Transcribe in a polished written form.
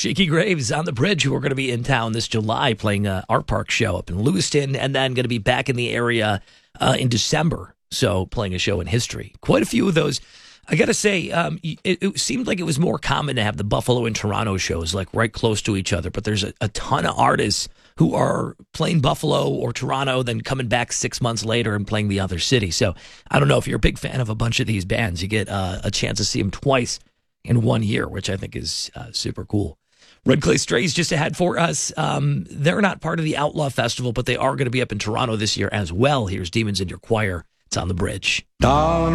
Shakey Graves on the Bridge, who are going to be in town this July playing a Art Park show up in Lewiston, and then going to be back in the area in December, so playing a show in history. Quite a few of those. I got to say, it seemed like it was more common to have the Buffalo and Toronto shows like right close to each other, but there's a ton of artists who are playing Buffalo or Toronto, then coming back 6 months later and playing the other city. So I don't know if you're a big fan of a bunch of these bands. You get a chance to see them twice in 1 year, which I think is super cool. Red Clay Strays just ahead for us. They're not part of the Outlaw Festival, but they are going to be up in Toronto this year as well. Here's Demons in Your Choir. It's on the Bridge.